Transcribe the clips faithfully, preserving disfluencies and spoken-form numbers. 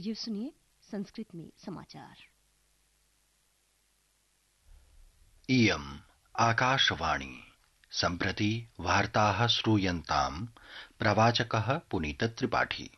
लीजिए सुनिए संस्कृत में समाचार। इयम् आकाशवाणी सम्प्रति वार्ताः श्रूयन्ताम्। प्रवाचकः पुनीत त्रिपाठी।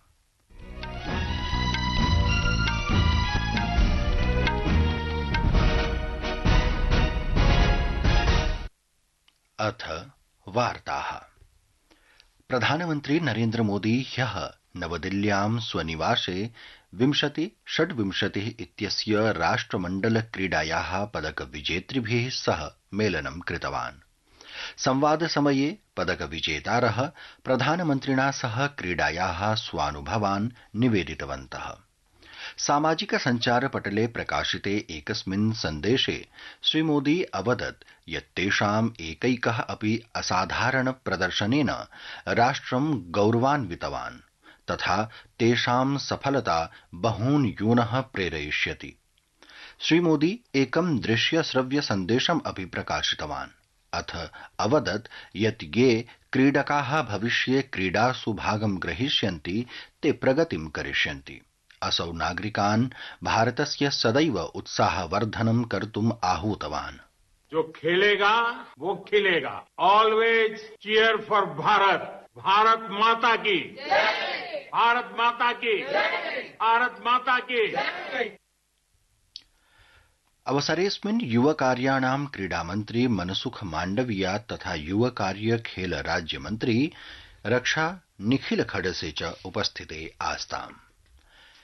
अथ वार्ताः। प्रधानमन्त्री नरेन्द्र मोदी ह्यः नवदिल्ल्यां स्वनिवासे विंशति षड्विंशतिः इत्यस्य राष्ट्रमण्डल क्रीडायाः पदक विजेतृभिः सह मेलनं कृतवान्। संवाद समये पदक विजेतारः प्रधानमन्त्रिणा सह क्रीडायाः स्वानुभवान् निवेदितवन्तः। सामाजिक संचार पटले प्रकाशिते एकस्मिन् सन्देशे श्रीमोदी अवदत् यत् तेषाम् एकैकः अपि असाधारण प्रदर्शनेन राष्ट्रं गौरवान्वितवान् तथा तेषां सफलता बहून् यूनः प्रेरयिष्यति। श्रीमोदी एकं दृश्य श्रव्य सन्देशम् अपि प्रकाशितवान्। अथ अवदत् यत् ये क्रीडकाः भविष्ये क्रीडासु भागं ग्रहीष्यन्ति ते प्रगतिं करिष्यन्ति। असौ नागरिकान् भारतस्य सदैव उत्साहवर्धनं कर्तुम् आहूतवान्। जो खेलेगा वो खिलेगा। Always cheer for Bharat. Bharat माता की जय। भारत माता की जय। भारत माता की जय। अवसरेऽस्मिन् युवकार्याणां क्रीडामन्त्री मनसुख माण्डविया तथा युवकार्य खेल राज्यमन्त्री रक्षा निखिल खडसे च उपस्थिते आस्ताम्।